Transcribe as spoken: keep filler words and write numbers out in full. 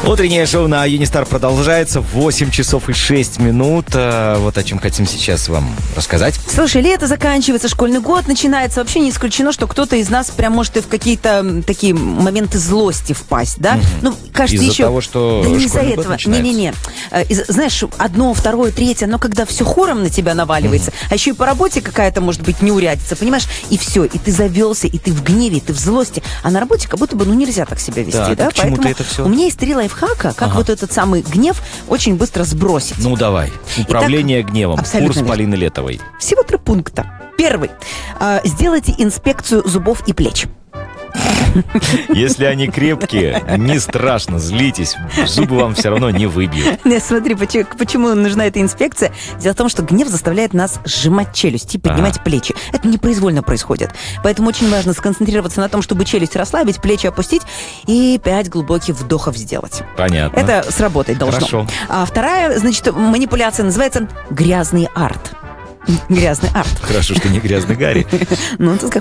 Утреннее шоу на Юнистар продолжается. восемь часов и шесть минут. Вот о чем хотим сейчас вам рассказать. Слушай, лето заканчивается, школьный год начинается. Вообще не исключено, что кто-то из нас прям может и в какие-то такие моменты злости впасть, да? Угу. Ну, кажется, из-за еще... того, что да не школьный из-за год этого. начинается. Не-не-не. Из- знаешь, одно, второе, третье, но когда все хором на тебя наваливается, угу. а еще и по работе какая-то, может быть, неурядица, понимаешь? И все, и ты завелся, и ты в гневе, и ты в злости. А на работе как будто бы, ну, нельзя так себя вести, да? да? да? Поэтому ты это все... у меня есть три лайфхака, как ага. вот этот самый гнев очень быстро сбросить. Ну, давай. Управление Итак, гневом. Курс Полины Летовой. Всего три пункта. Первый. Сделайте инспекцию зубов и плеч. Если они крепкие, не страшно, злитесь. Зубы вам все равно не выбьют. Не, смотри, почему, почему нужна эта инспекция. Дело в том, что гнев заставляет нас сжимать челюсти, поднимать ага. плечи. Это непроизвольно происходит. Поэтому очень важно сконцентрироваться на том, чтобы челюсть расслабить, плечи опустить и пять глубоких вдохов сделать. Понятно. Это сработать должно. Хорошо. А вторая, значит, манипуляция называется грязный арт. Грязный арт. Хорошо, что не грязный Гарри. Ну, тут как